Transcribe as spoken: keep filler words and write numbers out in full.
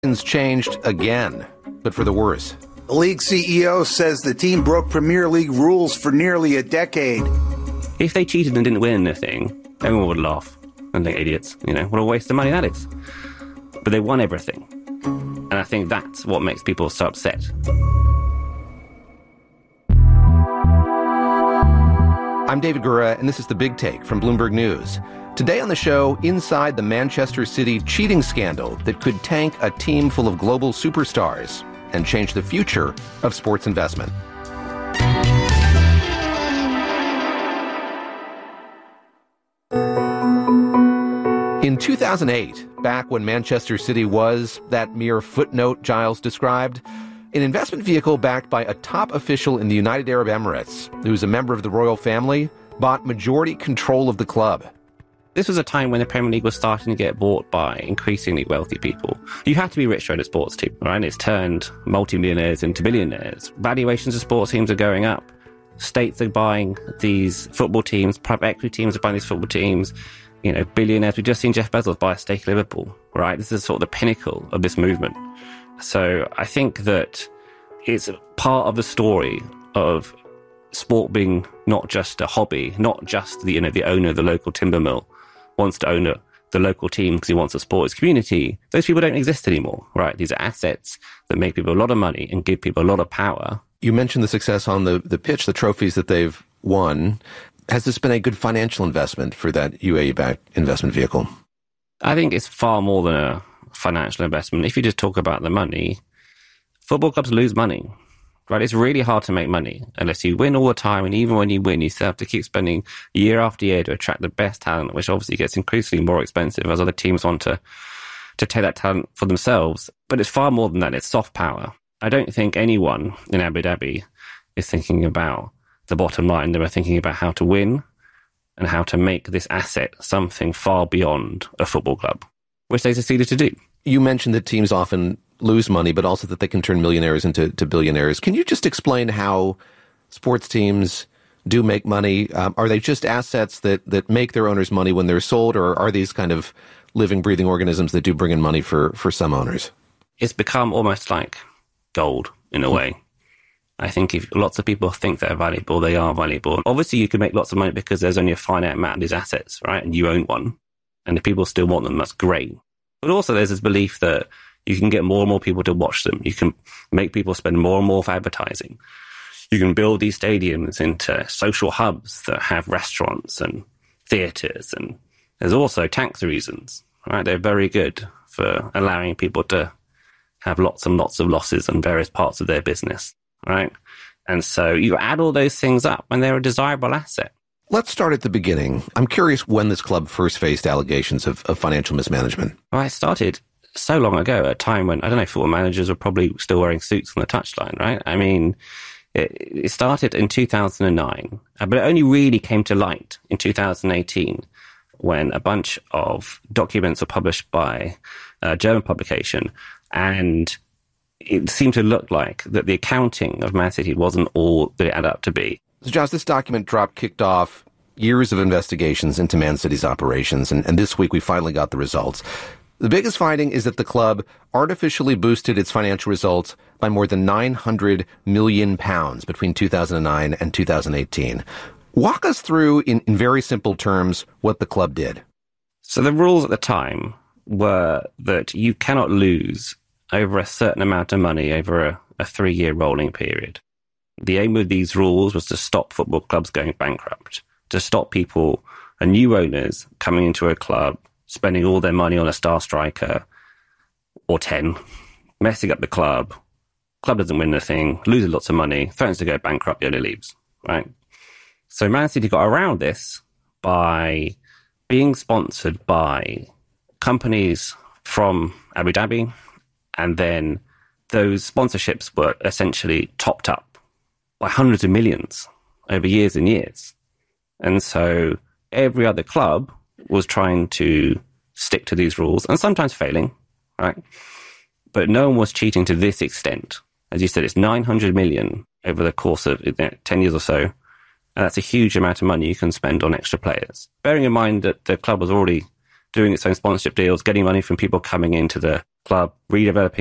It's changed again, but for the worse. The league C E O says the team broke Premier League rules for nearly a decade. If they cheated and didn't win anything, everyone would laugh and think idiots, you know, what a waste of money that is. But they won everything. And I think that's what makes people so upset. I'm David Gura, and this is The Big Take from Bloomberg News. Today on the show, inside the Manchester City cheating scandal that could tank a team full of global superstars and change the future of sports investment. In two thousand eight, back when Manchester City was that mere footnote Giles described, an investment vehicle backed by a top official in the United Arab Emirates, who's a member of the royal family, bought majority control of the club. This was a time when the Premier League was starting to get bought by increasingly wealthy people. You had to be rich to own a sports team, right? It's turned multimillionaires into billionaires. Valuations of sports teams are going up. States are buying these football teams. Private equity teams are buying these football teams. You know, billionaires. We've just seen Jeff Bezos buy a stake in Liverpool, right? This is sort of the pinnacle of this movement. So I think that it's part of the story of sport being not just a hobby, not just the, you know, the owner of the local timber mill wants to own a, the local team because he wants to support his community. Those people don't exist anymore, right? These are assets that make people a lot of money and give people a lot of power. You mentioned the success on the, the pitch, the trophies that they've won. Has this been a good financial investment for that U A E-backed investment vehicle? I think it's far more than a financial investment. If you just talk about the money, football clubs lose money, right? It's really hard to make money unless you win all the time. And even when you win, you still have to keep spending year after year to attract the best talent, which obviously gets increasingly more expensive as other teams want to, to take that talent for themselves. But it's far more than that. It's soft power. I don't think anyone in Abu Dhabi is thinking about the bottom line. They were thinking about how to win and how to make this asset something far beyond a football club, which they succeeded to do. You mentioned that teams often lose money, but also that they can turn millionaires into to billionaires. Can you just explain how sports teams do make money? Um, are they just assets that, that make their owners money when they're sold, or are these kind of living, breathing organisms that do bring in money for, for some owners? It's become almost like gold in a way. I think if lots of people think they're valuable, they are valuable. Obviously, you can make lots of money because there's only a finite amount of these assets, right? And you own one. And if people still want them, that's great. But also there's this belief that you can get more and more people to watch them. You can make people spend more and more for advertising. You can build these stadiums into social hubs that have restaurants and theatres. And there's also tax reasons, right? They're very good for allowing people to have lots and lots of losses in various parts of their business, right? And so you add all those things up and they're a desirable asset. Let's start at the beginning. I'm curious when this club first faced allegations of, of financial mismanagement. Well, I started so long ago, at a time when, I don't know, football managers were probably still wearing suits on the touchline, right? I mean, it, it started in two thousand nine, but it only really came to light in two thousand eighteen when a bunch of documents were published by a German publication, and it seemed to look like that the accounting of Man City wasn't all that it added up to be. So, Josh, this document drop kicked off years of investigations into Man City's operations, and, and this week we finally got the results. The biggest finding is that the club artificially boosted its financial results by more than nine hundred million pounds between two thousand nine and two thousand eighteen. Walk us through, in, in very simple terms, what the club did. So the rules at the time were that you cannot lose over a certain amount of money over a, a three-year rolling period. The aim of these rules was to stop football clubs going bankrupt, to stop people and new owners coming into a club, spending all their money on a star striker or ten, messing up the club. Club doesn't win anything, loses lots of money, threatens to go bankrupt, the owner leaves, right? So Man City got around this by being sponsored by companies from Abu Dhabi, and then those sponsorships were essentially topped up by hundreds of millions over years and years. And so every other club was trying to stick to these rules and sometimes failing, right? But no one was cheating to this extent. As you said, it's nine hundred million over the course of ten years or so. And that's a huge amount of money you can spend on extra players. Bearing in mind that the club was already doing its own sponsorship deals, getting money from people coming into the club, redeveloping